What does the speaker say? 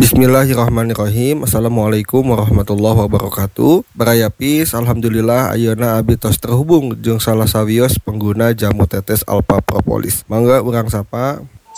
Bismillahirrahmanirrahim. Assalamualaikum warahmatullahi wabarakatuh. Barayapis, alhamdulillah ayeuna abdi tos terhubung jeung salah sawios pengguna jamu tetes Alpha Propolis. Mangga urang sapa.